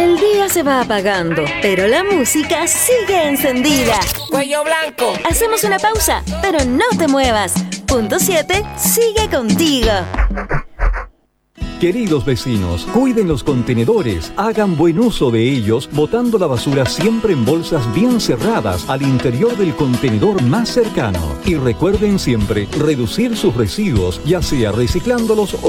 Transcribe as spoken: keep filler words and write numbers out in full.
El día se va apagando, pero la música sigue encendida. Cuello blanco. Hacemos una pausa, pero no te muevas. Punto siete sigue contigo. Queridos vecinos, cuiden los contenedores, hagan buen uso de ellos, botando la basura siempre en bolsas bien cerradas al interior del contenedor más cercano. Y recuerden siempre reducir sus residuos, ya sea reciclándolos o